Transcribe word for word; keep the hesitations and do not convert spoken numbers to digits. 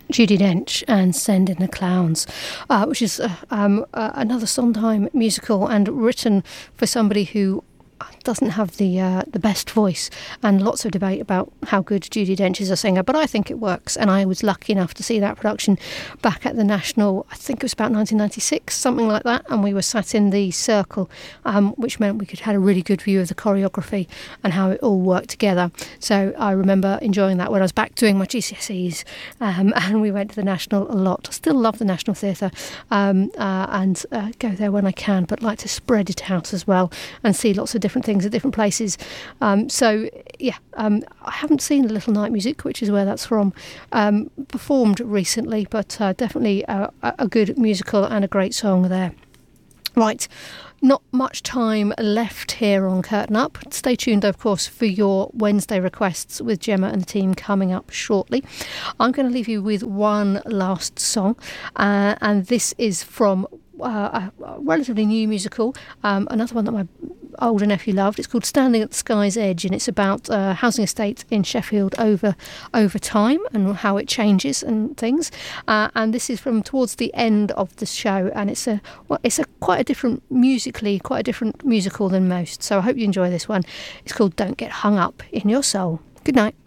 Judi Dench and Send in the Clowns, uh, which is uh, um, uh, another Sondheim musical and written for somebody who doesn't have the uh, the best voice, and lots of debate about how good Judi Dench is a singer, but I think it works, and I was lucky enough to see that production back at the National. I think it was about nineteen ninety-six, something like that, and we were sat in the circle, um, which meant we could had a really good view of the choreography and how it all worked together. So I remember enjoying that when I was back doing my G C S Es, um, and we went to the National a lot. I still love the National Theatre, um, uh, and uh, go there when I can, but like to spread it out as well and see lots of different things at different places. Um, so, yeah, um, I haven't seen A Little Night Music, which is where that's from, um, performed recently, but uh, definitely a, a good musical and a great song there. Right, not much time left here on Curtain Up. Stay tuned, of course, for your Wednesday requests with Gemma and the team coming up shortly. I'm going to leave you with one last song, uh, and this is from uh, a relatively new musical, um, another one that my older nephew loved. It's called Standing at the Sky's Edge, and it's about a housing estate in Sheffield over over time and how it changes and things. Uh, and this is from towards the end of the show, and it's a well, it's a quite a different musically, quite a different musical than most. So I hope you enjoy this one. It's called Don't Get Hung Up in Your Soul. Good night.